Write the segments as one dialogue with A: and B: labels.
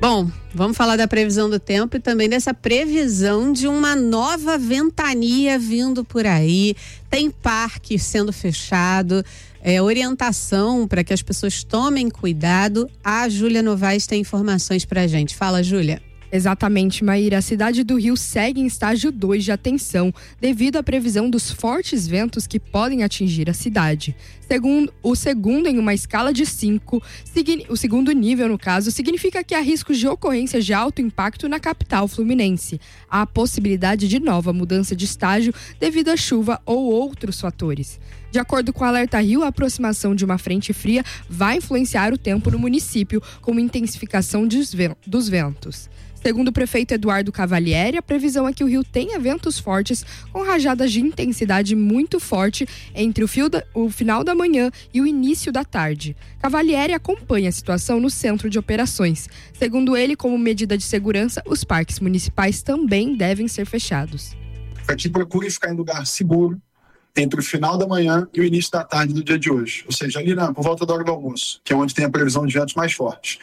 A: Bom, vamos falar da previsão do tempo e também dessa previsão de uma nova ventania vindo por aí. Tem parque sendo fechado, orientação para que as pessoas tomem cuidado. A Júlia Novaes tem informações pra gente. Fala, Júlia.
B: Exatamente, Maíra. A cidade do Rio segue em estágio 2 de atenção, devido à previsão dos fortes ventos que podem atingir a cidade. O segundo em uma escala de 5, o segundo nível, no caso, significa que há riscos de ocorrência de alto impacto na capital fluminense. Há a possibilidade de nova mudança de estágio devido à chuva ou outros fatores. De acordo com o Alerta Rio, a aproximação de uma frente fria vai influenciar o tempo no município, com intensificação dos ventos. Segundo o prefeito Eduardo Cavalieri, a previsão é que o Rio tenha ventos fortes com rajadas de intensidade muito forte entre o final da manhã e o início da tarde. Cavalieri acompanha a situação no centro de operações. Segundo ele, como medida de segurança, os parques municipais também devem ser fechados.
C: Aqui procure ficar em lugar seguro entre o final da manhã e o início da tarde do dia de hoje. Ou seja, ali por volta da hora do almoço, que é onde tem a previsão de ventos mais fortes.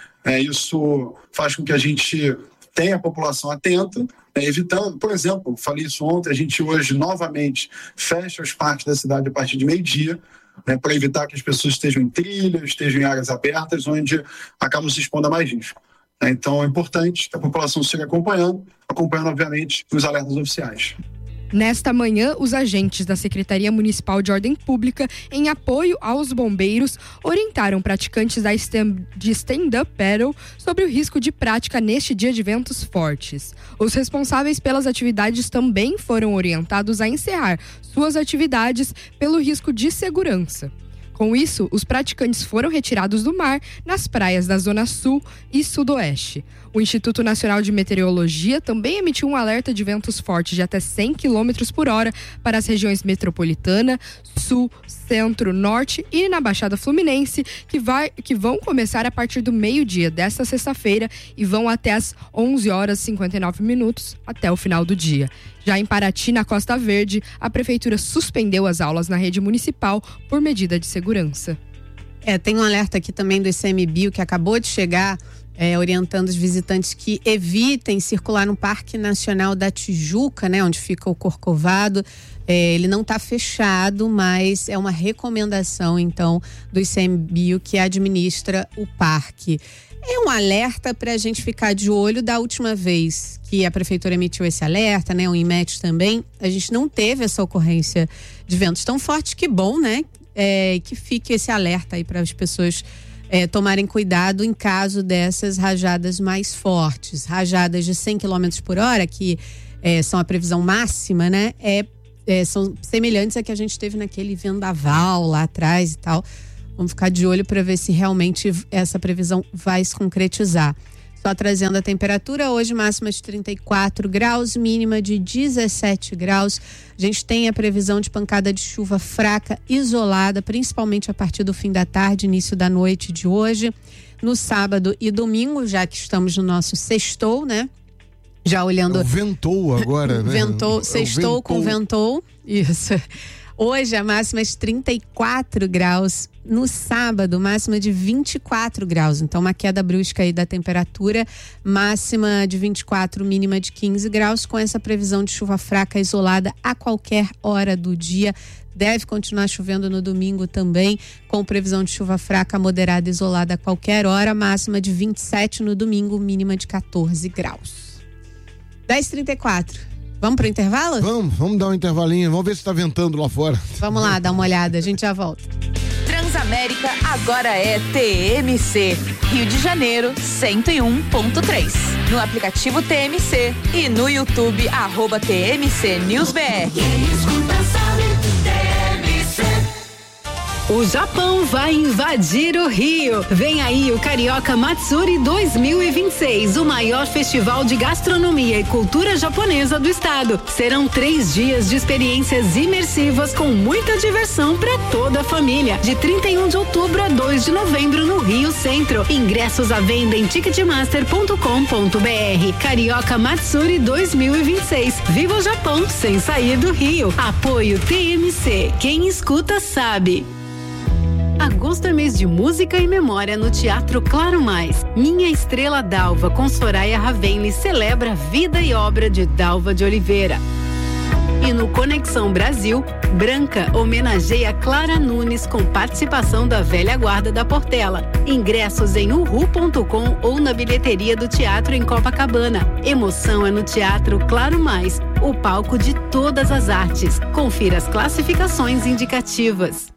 C: Isso faz com que a gente tenha a população atenta, evitando, por exemplo, falei isso ontem, a gente hoje novamente fecha os parques da cidade a partir de meio-dia, para evitar que as pessoas estejam em trilhas, estejam em áreas abertas, onde acabam se expondo a mais risco. Então é importante que a população siga acompanhando, obviamente os alertas oficiais.
B: Nesta manhã, os agentes da Secretaria Municipal de Ordem Pública, em apoio aos bombeiros, orientaram praticantes de stand-up paddle sobre o risco de prática neste dia de ventos fortes. Os responsáveis pelas atividades também foram orientados a encerrar suas atividades pelo risco de segurança. Com isso, os praticantes foram retirados do mar nas praias da Zona Sul e Sudoeste. O Instituto Nacional de Meteorologia também emitiu um alerta de ventos fortes de até 100 km por hora para as regiões metropolitana, sul, centro, norte e na Baixada Fluminense, que vão começar a partir do meio-dia desta sexta-feira e vão até as 11h59 até o final do dia. Já em Paraty, na Costa Verde, a prefeitura suspendeu as aulas na rede municipal por medida de segurança.
A: Tem um alerta aqui também do ICMBio que acabou de chegar, orientando os visitantes que evitem circular no Parque Nacional da Tijuca, onde fica o Corcovado. Ele não está fechado, mas é uma recomendação, então, do ICMBio que administra o parque. É um alerta para a gente ficar de olho. Da última vez que a prefeitura emitiu esse alerta, o INMET também, a gente não teve essa ocorrência de ventos tão fortes. Que bom, que fique esse alerta aí para as pessoas tomarem cuidado em caso dessas rajadas mais fortes. Rajadas de 100 km por hora, que são a previsão máxima, são semelhantes a que a gente teve naquele vendaval lá atrás e tal. Vamos ficar de olho para ver se realmente essa previsão vai se concretizar. Só trazendo a temperatura, hoje máxima de 34 graus, mínima de 17 graus. A gente tem a previsão de pancada de chuva fraca, isolada, principalmente a partir do fim da tarde, início da noite de hoje. No sábado e domingo, já que estamos no nosso sextou, Já olhando...
D: Ventou agora,
A: Ventou, sextou com ventou. Isso. Hoje a máxima é de 34 graus. No sábado, máxima de 24 graus. Então, uma queda brusca aí da temperatura. Máxima de 24, mínima de 15 graus. Com essa previsão de chuva fraca isolada a qualquer hora do dia. Deve continuar chovendo no domingo também, com previsão de chuva fraca moderada isolada a qualquer hora. Máxima de 27 no domingo, mínima de 14 graus. 10h34. Vamos pro intervalo?
D: Vamos dar um intervalinho. Vamos ver se tá ventando lá fora.
A: Vamos lá, dar uma olhada. A gente já volta.
E: Transamérica agora é TMC. Rio de Janeiro, 101.3. No aplicativo TMC e no YouTube, @TMC NewsBR.
F: O Japão vai invadir o Rio. Vem aí o Carioca Matsuri 2026, o maior festival de gastronomia e cultura japonesa do estado. Serão 3 dias de experiências imersivas com muita diversão para toda a família. De 31 de outubro a 2 de novembro no Rio Centro. Ingressos à venda em ticketmaster.com.br. Carioca Matsuri 2026. Viva o Japão sem sair do Rio. Apoio TMC. Quem escuta sabe. Agosto é mês de música e memória no Teatro Claro Mais. Minha Estrela Dalva, com Soraya Ravenli, celebra a vida e obra de Dalva de Oliveira. E no Conexão Brasil, Branca homenageia Clara Nunes com participação da velha guarda da Portela. Ingressos em uhu.com ou na bilheteria do teatro em Copacabana. Emoção é no Teatro Claro Mais, o palco de todas as artes. Confira as classificações indicativas.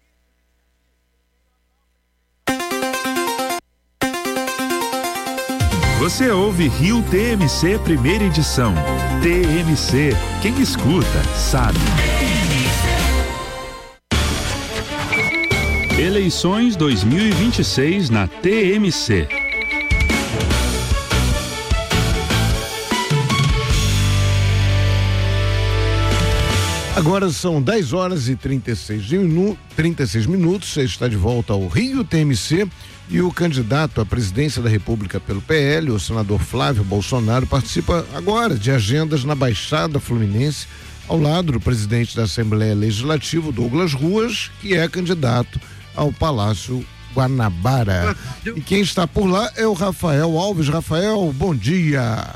G: Você ouve Rio TMC primeira edição. TMC, quem escuta sabe. Eleições 2026 na TMC.
D: Agora são 10 horas e 36 minutos. Você está de volta ao Rio TMC. E o candidato à presidência da República pelo PL, o senador Flávio Bolsonaro, participa agora de agendas na Baixada Fluminense, ao lado do presidente da Assembleia Legislativa, Douglas Ruas, que é candidato ao Palácio Guanabara. E quem está por lá é o Rafael Alves. Rafael, bom dia.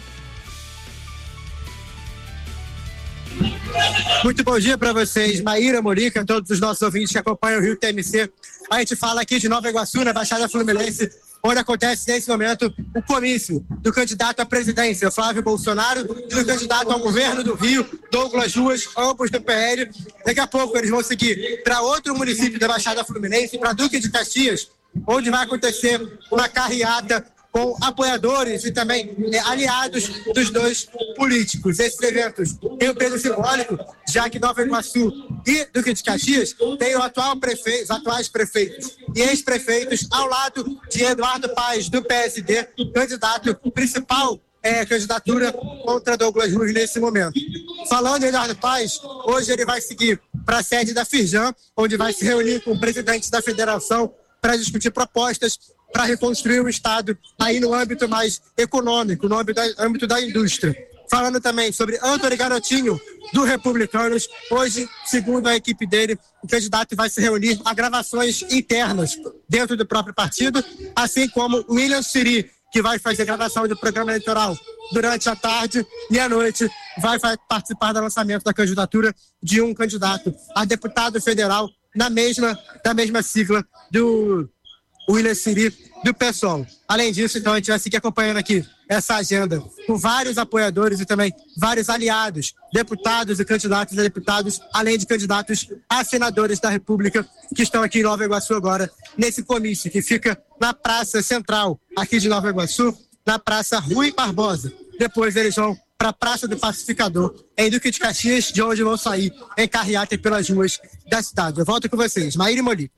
H: Muito bom dia para vocês, Maíra, Morica, todos os nossos ouvintes que acompanham o Rio TMC. A gente fala aqui de Nova Iguaçu, na Baixada Fluminense, onde acontece nesse momento o comício do candidato à presidência, Flávio Bolsonaro, e do candidato ao governo do Rio, Douglas Ruas, ambos do PL. Daqui a pouco eles vão seguir para outro município da Baixada Fluminense, para Duque de Caxias, onde vai acontecer uma carreata com apoiadores e também aliados dos dois políticos. Esses eventos têm um peso simbólico, já que Nova Iguaçu e Duque de Caxias têm os atuais prefeitos e ex-prefeitos ao lado de Eduardo Paes, do PSD, candidato principal candidatura contra Douglas Ruas nesse momento. Falando em Eduardo Paes, hoje ele vai seguir para a sede da Firjan, onde vai se reunir com o presidente da federação para discutir propostas para reconstruir o Estado aí no âmbito mais econômico, no âmbito da indústria. Falando também sobre Antônio Garotinho, do Republicanos, hoje, segundo a equipe dele, o candidato vai se reunir a gravações internas dentro do próprio partido, assim como William Siri, que vai fazer gravação de programa eleitoral durante a tarde e à noite vai participar do lançamento da candidatura de um candidato a deputado federal da mesma sigla do William Siri, do PSOL. Além disso, então, a gente vai seguir acompanhando aqui essa agenda com vários apoiadores e também vários aliados, deputados e candidatos a deputados, além de candidatos a senadores da República que estão aqui em Nova Iguaçu agora, nesse comício que fica na Praça Central aqui de Nova Iguaçu, na Praça Rui Barbosa. Depois eles vão para a Praça do Pacificador, em Duque de Caxias, de onde vão sair em carreata pelas ruas da cidade. Eu volto com vocês, Maíra e Molico.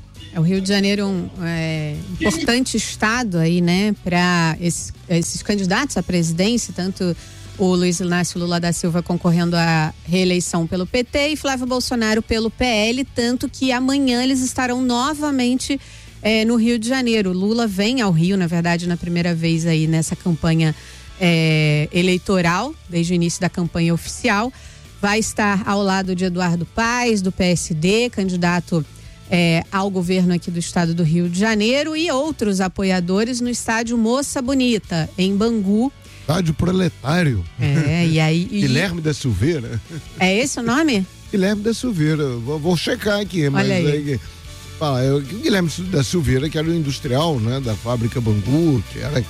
A: O Rio de Janeiro é um importante estado aí, né, para esses candidatos à presidência, tanto o Luiz Inácio Lula da Silva concorrendo à reeleição pelo PT e Flávio Bolsonaro pelo PL, tanto que amanhã eles estarão novamente no Rio de Janeiro. Lula vem ao Rio, na verdade, na primeira vez aí nessa campanha eleitoral, desde o início da campanha oficial. Vai estar ao lado de Eduardo Paes, do PSD, candidato ao governo aqui do estado do Rio de Janeiro, e outros apoiadores no estádio Moça Bonita, em Bangu.
D: Estádio Proletário.
A: E aí...
D: Guilherme da Silveira.
A: É esse o nome?
D: Guilherme da Silveira. Vou checar aqui, mas...
A: Olha aí.
D: O Guilherme da Silveira, que era o industrial, né, da fábrica Bangu, que era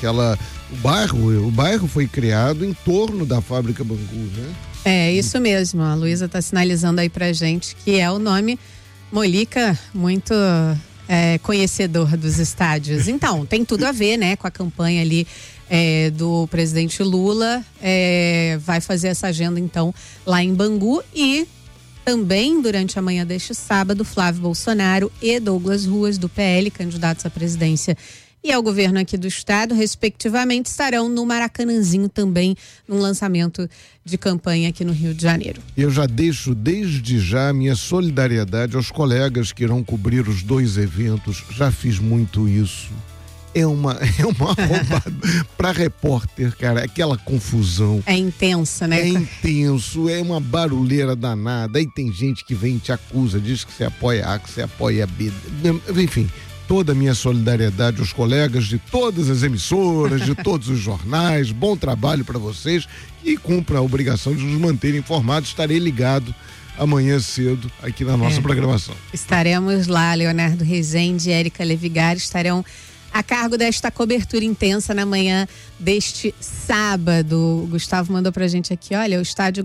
D: o bairro foi criado em torno da fábrica Bangu, né? É
A: isso mesmo, a Luísa está sinalizando aí pra gente que é o nome. Molica, muito conhecedor dos estádios. Então, tem tudo a ver, né, com a campanha ali do presidente Lula. Vai fazer essa agenda, então, lá em Bangu. E também, durante a manhã deste sábado, Flávio Bolsonaro e Douglas Ruas, do PL, candidatos à presidência e ao governo aqui do estado, respectivamente, estarão no Maracanãzinho também, num lançamento de campanha aqui no Rio de Janeiro.
D: Eu já deixo desde já a minha solidariedade aos colegas que irão cobrir os dois eventos. Já fiz muito isso é uma roubada pra repórter, cara, aquela confusão.
A: É intensa, né?
D: É intenso, é uma barulheira danada, aí tem gente que vem e te acusa, diz que você apoia A, que você apoia B, enfim, toda a minha solidariedade aos colegas de todas as emissoras, de todos os jornais, bom trabalho para vocês e cumpra a obrigação de nos manter informados. Estarei ligado amanhã cedo aqui na nossa programação.
A: Estaremos lá, Leonardo Rezende e Érica Levigari estarão a cargo desta cobertura intensa na manhã deste sábado. O Gustavo mandou pra gente aqui, olha, o estádio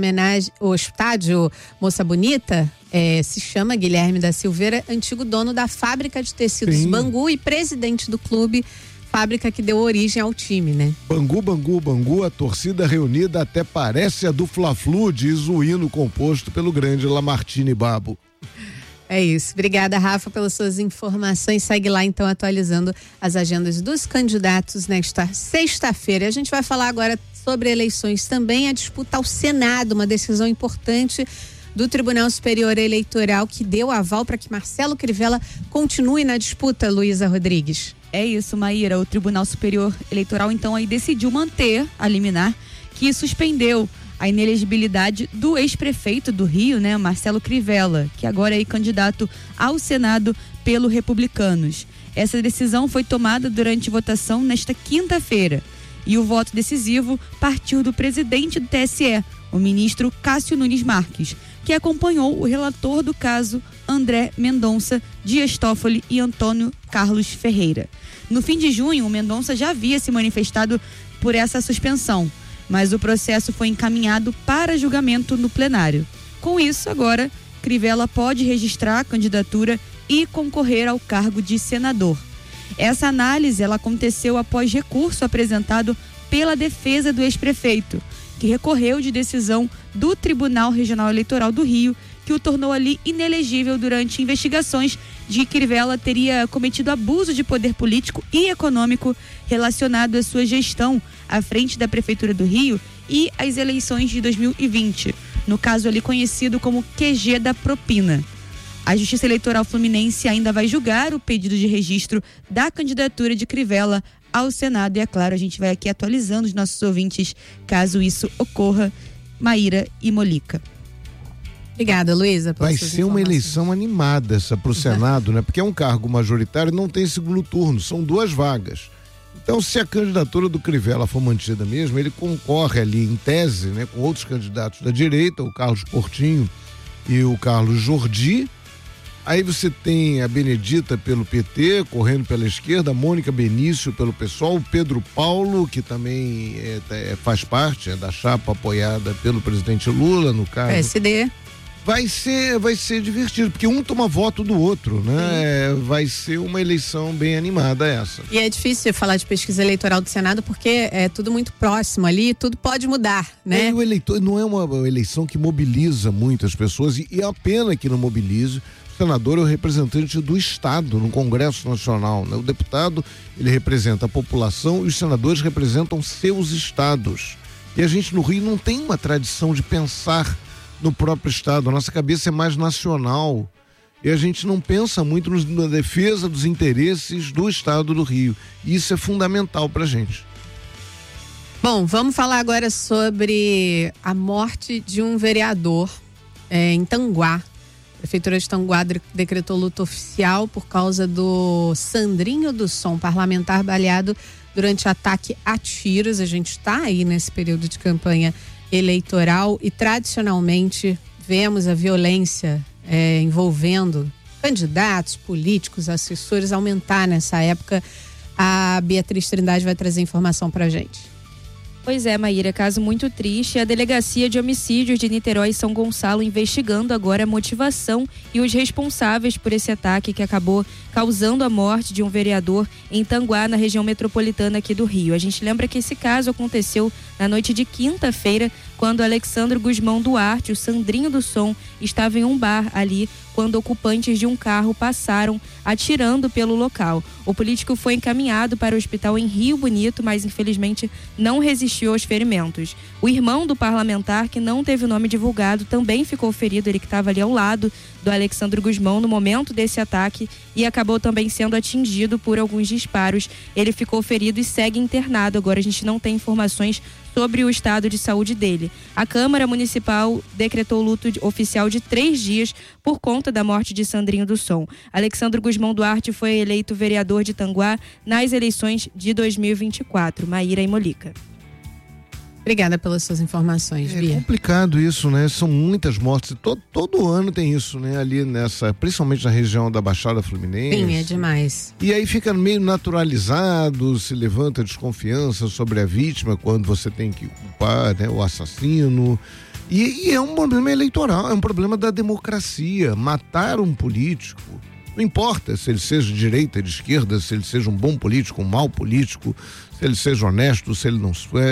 A: Moça Bonita se chama Guilherme da Silveira, antigo dono da fábrica de tecidos Bangu e presidente do clube, fábrica que deu origem ao time, né?
D: Bangu, Bangu, Bangu, a torcida reunida até parece a do Fla-Flu, diz o hino composto pelo grande Lamartine Babo.
A: É isso. Obrigada, Rafa, pelas suas informações. Segue lá, então, atualizando as agendas dos candidatos nesta sexta-feira. A gente vai falar agora sobre eleições também, a disputa ao Senado, uma decisão importante do Tribunal Superior Eleitoral que deu aval para que Marcelo Crivella continue na disputa, Luísa Rodrigues.
I: É isso, Maíra. O Tribunal Superior Eleitoral, então, aí decidiu manter a liminar que suspendeu a inelegibilidade do ex-prefeito do Rio, né, Marcelo Crivella, que agora é candidato ao Senado pelo Republicanos. Essa decisão foi tomada durante votação nesta quinta-feira e o voto decisivo partiu do presidente do TSE, o ministro Cássio Nunes Marques, que acompanhou o relator do caso, André Mendonça, Dias Toffoli e Antônio Carlos Ferreira. No fim de junho, o Mendonça já havia se manifestado por essa suspensão, mas o processo foi encaminhado para julgamento no plenário. Com isso, agora, Crivella pode registrar a candidatura e concorrer ao cargo de senador. Essa análise ela aconteceu após recurso apresentado pela defesa do ex-prefeito, que recorreu de decisão do Tribunal Regional Eleitoral do Rio, que o tornou ali inelegível durante investigações de que Crivella teria cometido abuso de poder político e econômico relacionado à sua gestão à frente da Prefeitura do Rio e às eleições de 2020, no caso ali conhecido como QG da propina. A Justiça Eleitoral Fluminense ainda vai julgar o pedido de registro da candidatura de Crivella ao Senado e, é claro, a gente vai aqui atualizando os nossos ouvintes caso isso ocorra. Maíra e Molica.
A: Obrigada, Luísa.
D: Vai ser uma eleição animada essa para o Senado, né? Porque é um cargo majoritário, não tem segundo turno, são 2 vagas. Então, se a candidatura do Crivella for mantida mesmo, ele concorre ali em tese, né, com outros candidatos da direita, o Carlos Portinho e o Carlos Jordi. Aí você tem a Benedita pelo PT, correndo pela esquerda, a Mônica Benício pelo PSOL, o Pedro Paulo, que também faz parte da chapa apoiada pelo presidente Lula, no caso.
A: PSD.
D: Vai ser divertido, porque um toma voto do outro, né? Vai ser uma eleição bem animada essa.
A: E é difícil falar de pesquisa eleitoral do Senado, porque é tudo muito próximo ali, tudo pode mudar, né?
D: E o eleitor não é uma eleição que mobiliza muitas pessoas, e é a pena que não mobilize. O senador é o representante do Estado no Congresso Nacional, né? O deputado, ele representa a população e os senadores representam seus estados. E a gente no Rio não tem uma tradição de pensar no próprio estado, a nossa cabeça é mais nacional e a gente não pensa muito na defesa dos interesses do estado do Rio, e isso é fundamental pra gente.
A: Bom, vamos falar agora sobre a morte de um vereador em Tanguá. A Prefeitura de Tanguá decretou luta oficial por causa do Sandrinho do Som, parlamentar baleado durante ataque a tiros. A gente está aí nesse período de campanha eleitoral e tradicionalmente vemos a violência envolvendo candidatos, políticos, assessores aumentar nessa época. A Beatriz Trindade vai trazer informação pra gente.
B: Pois é, Maíra, caso muito triste. A Delegacia de Homicídios de Niterói e São Gonçalo investigando agora a motivação e os responsáveis por esse ataque que acabou causando a morte de um vereador em Tanguá, na região metropolitana aqui do Rio. A gente lembra que esse caso aconteceu na noite de quinta-feira, quando Alexandre Guzmão Duarte, o Sandrinho do Som, estava em um bar ali quando ocupantes de um carro passaram atirando pelo local. O político foi encaminhado para o hospital em Rio Bonito, mas infelizmente não resistiu aos ferimentos. O irmão do parlamentar, que não teve o nome divulgado, também ficou ferido. Ele que estava ali ao lado do Alexandre Gusmão no momento desse ataque e acabou também sendo atingido por alguns disparos. Ele ficou ferido e segue internado. Agora a gente não tem informações sobre o estado de saúde dele. A Câmara Municipal decretou luto oficial de 3 dias por conta da morte de Sandrinho do Som. Alexandre Gusmão Duarte foi eleito vereador de Tanguá nas eleições de 2024. Maíra e Molica.
A: Obrigada pelas suas informações, Bia.
D: É complicado isso, né? São muitas mortes. Todo ano tem isso, né? Ali principalmente na região da Baixada Fluminense.
A: Sim, é demais.
D: E aí fica meio naturalizado, se levanta desconfiança sobre a vítima quando você tem que culpar, né, o assassino. E é um problema eleitoral, é um problema da democracia. Matar um político, não importa se ele seja de direita, de esquerda, se ele seja um bom político, um mau político, se ele seja honesto, se ele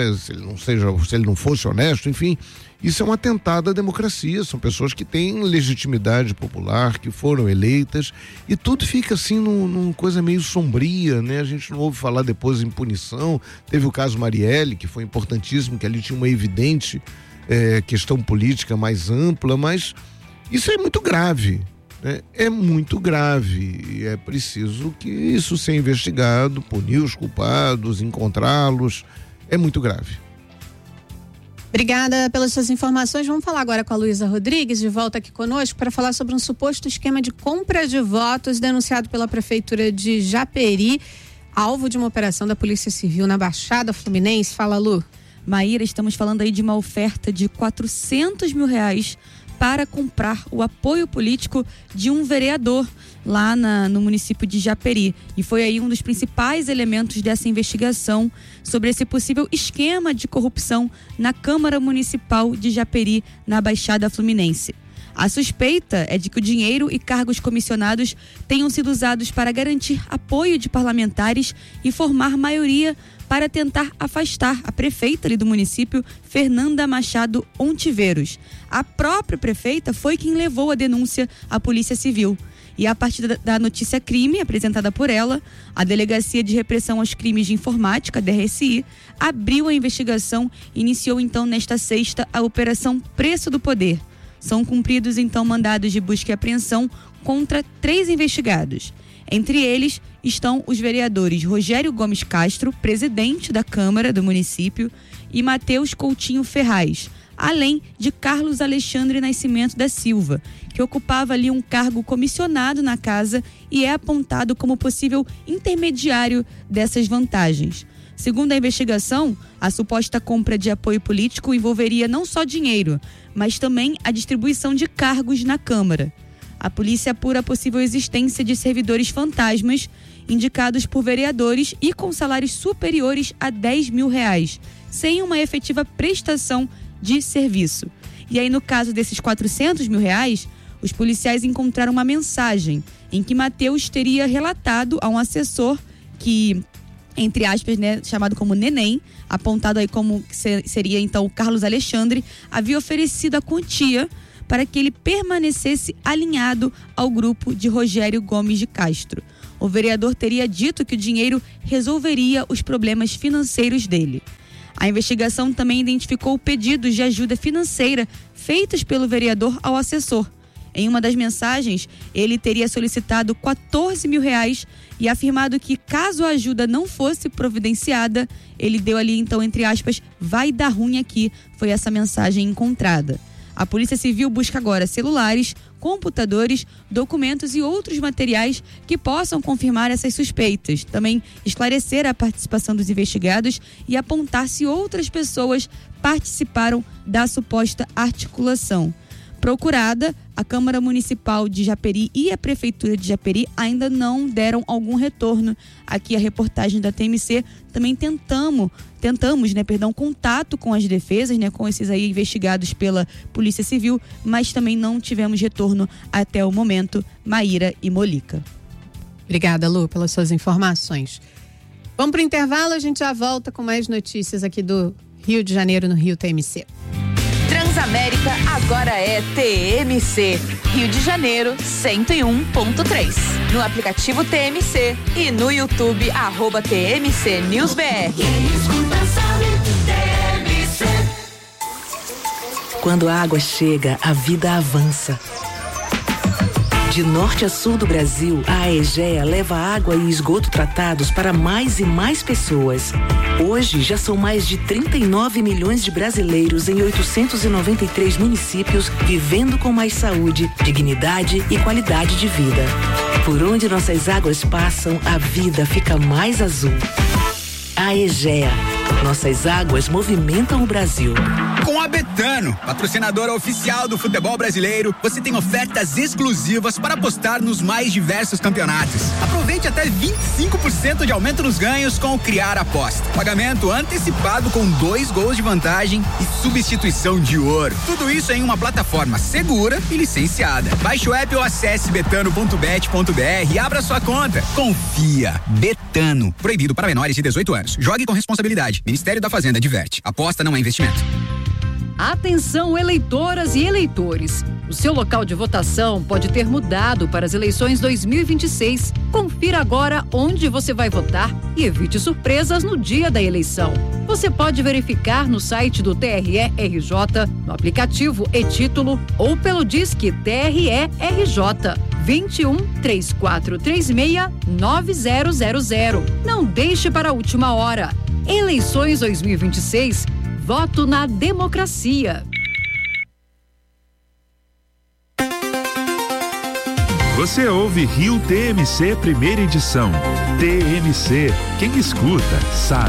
D: não fosse honesto, enfim, isso é um atentado à democracia. São pessoas que têm legitimidade popular, que foram eleitas, e tudo fica assim numa coisa meio sombria, né? A gente não ouve falar depois em punição. Teve o caso Marielle, que foi importantíssimo, que ali tinha uma evidente questão política mais ampla, mas isso é muito grave. É muito grave e é preciso que isso seja investigado, punir os culpados, encontrá-los. É muito grave.
A: Obrigada pelas suas informações. Vamos falar agora com a Luísa Rodrigues, de volta aqui conosco, para falar sobre um suposto esquema de compra de votos denunciado pela Prefeitura de Japeri, alvo de uma operação da Polícia Civil na Baixada Fluminense. Fala, Lu.
B: Maíra, estamos falando aí de uma oferta de R$400 mil para comprar o apoio político de um vereador lá no município de Japeri. E foi aí um dos principais elementos dessa investigação sobre esse possível esquema de corrupção na Câmara Municipal de Japeri, na Baixada Fluminense. A suspeita é de que o dinheiro e cargos comissionados tenham sido usados para garantir apoio de parlamentares e formar maioria para tentar afastar a prefeita ali do município, Fernanda Machado Ontiveros. A própria prefeita foi quem levou a denúncia à Polícia Civil. E a partir da notícia crime apresentada por ela, a Delegacia de Repressão aos Crimes de Informática, DRSI, abriu a investigação e iniciou então nesta sexta a Operação Preço do Poder. São cumpridos então mandados de busca e apreensão contra 3 investigados. Entre eles estão os vereadores Rogério Gomes Castro, presidente da Câmara do município, e Matheus Coutinho Ferraz, além de Carlos Alexandre Nascimento da Silva, que ocupava ali um cargo comissionado na casa e é apontado como possível intermediário dessas vantagens. Segundo a investigação, a suposta compra de apoio político envolveria não só dinheiro, mas também a distribuição de cargos na Câmara. A polícia apura a possível existência de servidores fantasmas indicados por vereadores e com salários superiores a R$10 mil, sem uma efetiva prestação de serviço. E aí, no caso desses R$400 mil, os policiais encontraram uma mensagem em que Matheus teria relatado a um assessor que, entre aspas, né, chamado como Neném, apontado aí como seria então o Carlos Alexandre, havia oferecido a quantia para que ele permanecesse alinhado ao grupo de Rogério Gomes de Castro. O vereador teria dito que o dinheiro resolveria os problemas financeiros dele. A investigação também identificou pedidos de ajuda financeira feitos pelo vereador ao assessor. Em uma das mensagens, ele teria solicitado R$14 mil e afirmado que, caso a ajuda não fosse providenciada, ele deu ali, então, entre aspas, vai dar ruim aqui, foi essa mensagem encontrada. A Polícia Civil busca agora celulares, computadores, documentos e outros materiais que possam confirmar essas suspeitas. Também esclarecer a participação dos investigados e apontar se outras pessoas participaram da suposta articulação. Procurada, a Câmara Municipal de Japeri e a Prefeitura de Japeri ainda não deram algum retorno. Aqui a reportagem da TMC também tentamos, contato com as defesas, né, com esses aí investigados pela Polícia Civil, mas também não tivemos retorno até o momento. Maíra e Molica.
A: Obrigada, Lu, pelas suas informações. Vamos para o intervalo, a gente já volta com mais notícias aqui do Rio de Janeiro, no Rio TMC.
E: Transamérica agora é TMC. Rio de Janeiro, 101.3. No aplicativo TMC e no YouTube, @TMC News BR.
J: Quando a água chega, a vida avança. De norte a sul do Brasil, a Aegea leva água e esgoto tratados para mais e mais pessoas. Hoje, já são mais de 39 milhões de brasileiros em 893 municípios vivendo com mais saúde, dignidade e qualidade de vida. Por onde nossas águas passam, a vida fica mais azul. Aegea. Nossas águas movimentam o Brasil.
K: Com a Betano, patrocinadora oficial do futebol brasileiro, você tem ofertas exclusivas para apostar nos mais diversos campeonatos. Aproveite até 25% de aumento nos ganhos com o Criar Aposta. Pagamento antecipado com 2 gols de vantagem e substituição de ouro. Tudo isso em uma plataforma segura e licenciada. Baixe o app ou acesse betano.bet.br e abra sua conta. Confia. Betano. Proibido para menores de 18 anos. Jogue com responsabilidade. Ministério da Fazenda adverte. Aposta não é investimento.
L: Atenção, eleitoras e eleitores. O seu local de votação pode ter mudado para as eleições 2026. Confira agora onde você vai votar e evite surpresas no dia da eleição. Você pode verificar no site do TRE-RJ, no aplicativo e-Título ou pelo Disque TRE-RJ 21 3436 9000. Não deixe para a última hora. Eleições 2026. Voto na democracia.
G: Você ouve Rio TMC primeira edição. TMC, quem escuta sabe.